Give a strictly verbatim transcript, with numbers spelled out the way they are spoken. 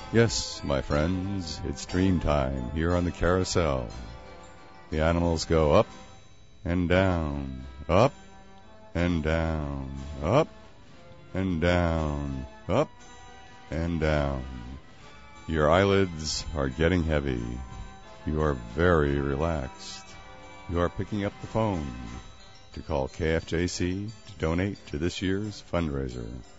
Yes, my friends, it's dream time here on the carousel. The animals go up and down, up and down, up and down, up and down. Your eyelids are getting heavy. You are very relaxed. You are picking up the phone to call K F J C to donate to this year's fundraiser.